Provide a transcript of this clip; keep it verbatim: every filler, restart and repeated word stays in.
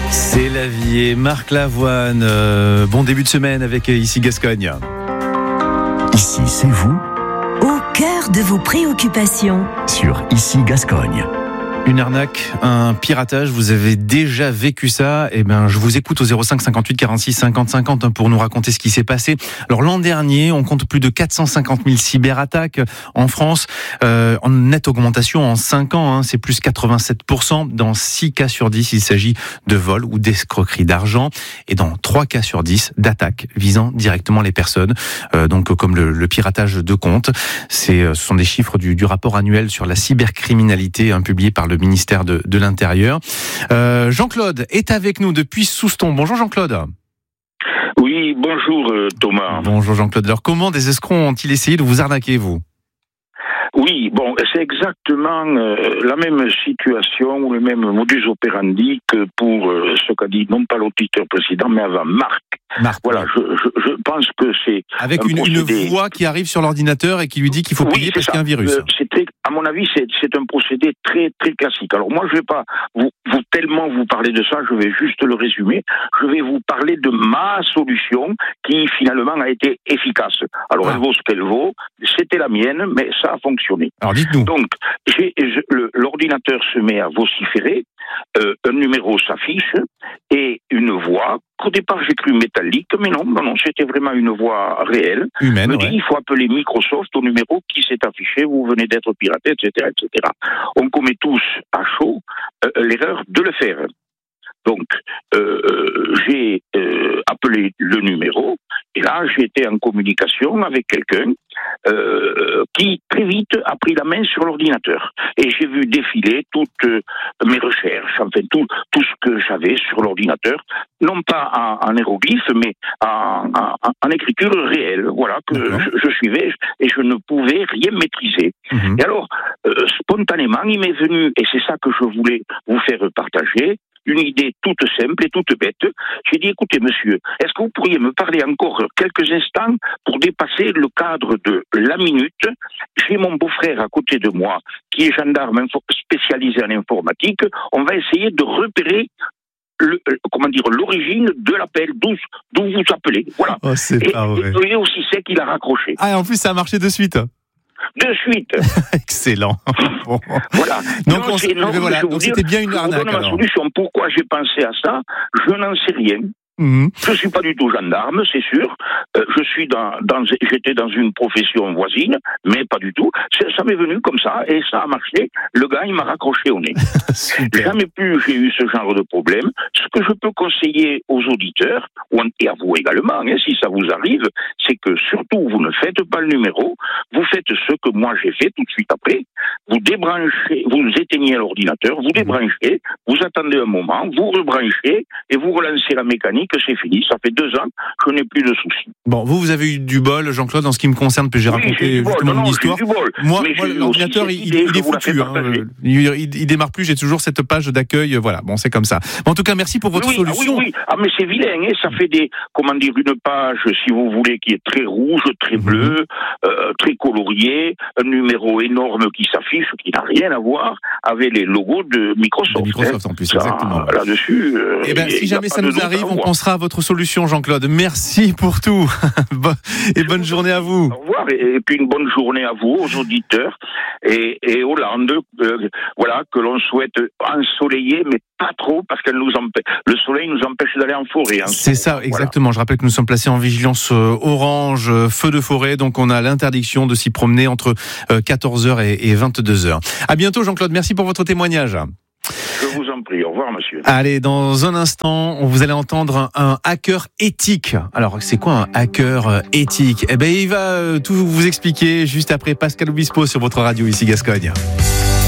C'est la vie et Marc Lavoine. Euh, bon début de semaine avec Ici Gascogne. Ici, c'est vous au cœur de vos préoccupations sur Ici Gascogne. Une arnaque, un piratage, vous avez déjà vécu ça? Eh ben, je vous écoute au zéro cinq cinquante-huit quarante-six cinquante cinquante pour nous raconter ce qui s'est passé. Alors l'an dernier, on compte plus de quatre cent cinquante mille cyberattaques en France, euh, en nette augmentation en cinq ans. Hein, c'est plus quatre-vingt-sept pour cent. Dans six cas sur dix, il s'agit de vol ou d'escroquerie d'argent, et dans trois cas sur dix, d'attaques visant directement les personnes. Euh, donc comme le, le piratage de comptes. C'est, ce sont des chiffres du, du rapport annuel sur la cybercriminalité, hein, publié par le ministère de, de l'Intérieur. Euh, Jean-Claude est avec nous depuis Souston. Bonjour Jean-Claude. Oui, bonjour Thomas. Bonjour Jean-Claude. Alors comment des escrocs ont-ils essayé de vous arnaquer, vous ? Oui, bon, c'est exactement euh, la même situation ou le même modus operandi que pour euh, ce qu'a dit non pas l'auditeur précédent, mais avant Marc. Marc. Voilà, je, je, je pense que c'est avec un une, procédé... une voix qui arrive sur l'ordinateur et qui lui dit qu'il faut oui, payer parce ça. qu'il y a un virus. Euh, c'est très, à mon avis, c'est, c'est un procédé très très classique. Alors moi, je vais pas vous, vous tellement vous parler de ça, je vais juste le résumer. Je vais vous parler de ma solution qui finalement a été efficace. Alors ah. elle vaut ce qu'elle vaut. C'était la mienne, mais ça a fonctionné. Alors dites-nous. Donc, j'ai, je, le, l'ordinateur se met à vociférer, euh, un numéro s'affiche et une voix qu'au départ j'ai cru métallique, mais non, non, non, c'était vraiment une voix réelle. Humaine, me ouais. dit il faut appeler Microsoft au numéro qui s'est affiché, vous venez d'être piraté, et cetera, et cetera. On commet tous à chaud euh, l'erreur de le faire. Donc, euh, j'ai euh, appelé le numéro, et là, j'ai été en communication avec quelqu'un euh, qui, très vite, a pris la main sur l'ordinateur. Et j'ai vu défiler toutes euh, mes recherches, enfin, tout, tout ce que j'avais sur l'ordinateur, non pas en, en hiéroglyphe, mais en, en, en écriture réelle, voilà, que je, je suivais, et je ne pouvais rien maîtriser. Mmh. Et alors, euh, spontanément, il m'est venu, et c'est ça que je voulais vous faire partager, une idée toute simple et toute bête. J'ai dit, écoutez monsieur, est-ce que vous pourriez me parler encore quelques instants pour dépasser le cadre de la minute? J'ai mon beau-frère à côté de moi qui est gendarme spécialisé en informatique. On va essayer de repérer le, comment dire, l'origine de l'appel, d'où, d'où vous appelez. Voilà. Oh, c'est et, pas vrai. et aussi c'est qu'il a raccroché. Ah, et en plus ça a marché de suite. De suite. Excellent. Bon. Voilà. Donc, non, on, c'est, non, voilà. Donc dire, c'était bien une arnaque. Je vous donne ma solution. Pourquoi j'ai pensé à ça? Je n'en sais rien. Mmh. Je suis pas du tout gendarme, c'est sûr. Euh, je suis dans, dans, j'étais dans une profession voisine, mais pas du tout. Ça, ça m'est venu comme ça et ça a marché. Le gars, il m'a raccroché au nez. Jamais plus j'ai eu ce genre de problème. Ce que je peux conseiller aux auditeurs, et à vous également, hein, si ça vous arrive, c'est que surtout vous ne faites pas le numéro. Vous faites ce que moi j'ai fait tout de suite après. Vous débranchez, vous éteignez l'ordinateur, vous débranchez, vous attendez un moment, vous rebranchez et vous relancez la mécanique. Que c'est fini, ça fait deux ans que je n'ai plus de soucis. Bon, vous, vous avez eu du bol, Jean-Claude, en ce qui me concerne, puis j'ai oui, raconté j'ai justement non, mon non, histoire. J'ai du bol, moi, mais moi j'ai l'ordinateur, il, idée, il est foutu. Hein, il, il, il démarre plus, j'ai toujours cette page d'accueil. Voilà, bon, c'est comme ça. Bon, en tout cas, merci pour votre oui, solution. Ah oui, oui, ah, mais c'est vilain, hein, ça fait des, comment dire, une page, si vous voulez, qui est très rouge, très bleue, mmh. euh, très coloriée, un numéro énorme qui s'affiche, qui n'a rien à voir avec les logos de Microsoft. De Microsoft hein. en plus, ça, exactement. Là-dessus. Euh, et ben, si jamais ça nous arrive, on pensera à votre solution, Jean-Claude. Merci pour tout. Et bonne journée à vous. Au revoir. Et puis une bonne journée à vous, aux auditeurs. Et, et Hollande, euh, voilà, que l'on souhaite ensoleiller, mais pas trop, parce qu'elle nous empêche. Le soleil nous empêche d'aller en forêt. Hein. C'est ça, exactement. Voilà. Je rappelle que nous sommes placés en vigilance euh, orange, euh, feu de forêt, donc on a l'interdiction de s'y promener entre euh, quatorze heures et, et vingt-deux heures. À bientôt, Jean-Claude. Merci pour votre témoignage. Je vous en prie. Au revoir, monsieur. Allez, dans un instant, vous allez entendre un, un hacker éthique. Alors, c'est quoi un hacker éthique? Eh ben, il va tout vous expliquer juste après Pascal Obispo sur votre radio ici Gascogne.